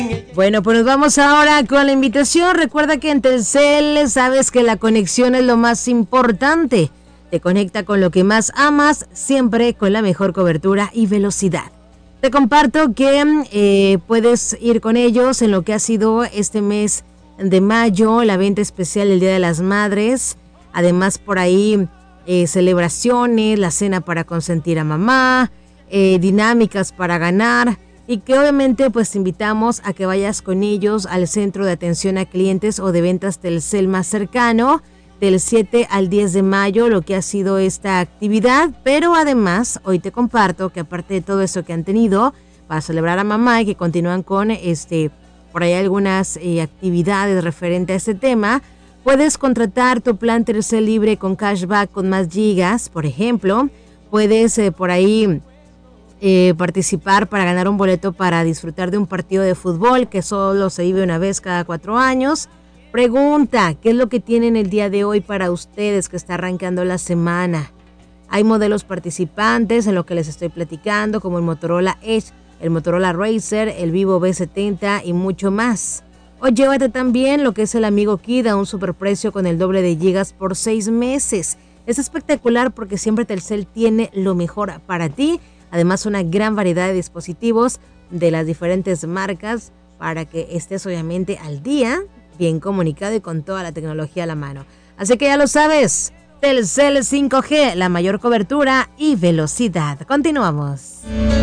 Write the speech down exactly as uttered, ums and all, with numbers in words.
Bueno, pues nos vamos ahora con la invitación. Recuerda que en Telcel sabes que la conexión es lo más importante. Te conecta con lo que más amas, siempre con la mejor cobertura y velocidad. Te comparto que eh, puedes ir con ellos en lo que ha sido este mes de mayo, la venta especial del Día de las Madres. Además, por ahí eh, celebraciones, la cena para consentir a mamá, eh, dinámicas para ganar. Y que obviamente pues te invitamos a que vayas con ellos al centro de atención a clientes o de ventas Telcel más cercano del siete al diez de mayo, lo que ha sido esta actividad. Pero además hoy te comparto que aparte de todo eso que han tenido para celebrar a mamá y que continúan con este por ahí algunas eh, actividades referente a este tema, puedes contratar tu plan Telcel libre con cashback con más gigas, por ejemplo. Puedes eh, por ahí Eh, participar para ganar un boleto para disfrutar de un partido de fútbol que solo se vive una vez cada cuatro años. Pregunta, ¿qué es lo que tienen el día de hoy para ustedes que está arrancando la semana? Hay modelos participantes en lo que les estoy platicando, como el Motorola Edge, el Motorola Razr, el Vivo V setenta y mucho más. O llévate también lo que es el Amigo Kid a un superprecio con el doble de gigas por seis meses. Es espectacular porque siempre Telcel tiene lo mejor para ti. Además, una gran variedad de dispositivos de las diferentes marcas para que estés obviamente al día, bien comunicado y con toda la tecnología a la mano. Así que ya lo sabes, Telcel cinco G, la mayor cobertura y velocidad. Continuamos.